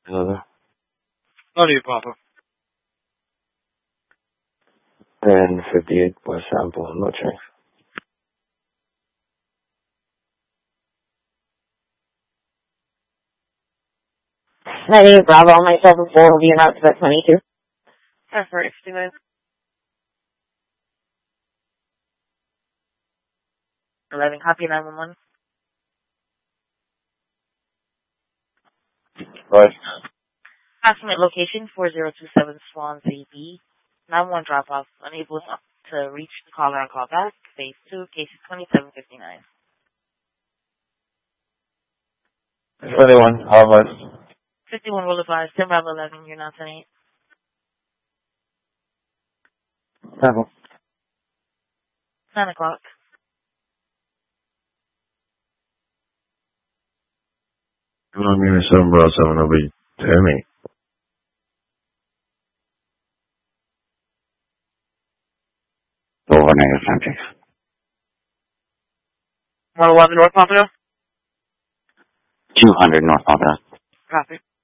Another. How do you, Papa? 1058 West Sample, no change. Bravo, myself and 4 will be about to 22. That's for 69. 11, copy 911. Right. Approximate location 4027 Swansea B. 911 drop off. Unable to reach the caller on call back. Phase 2, case 2759. 21, how much? 51 will advise. 10 Bravo 11, you're now 10-8. Sample. 9 o'clock. Come on, give me 7 bro, 7, it'll be 10-8. Over negative subjects. 111 North Pompano. 200 North Pompano. Copy.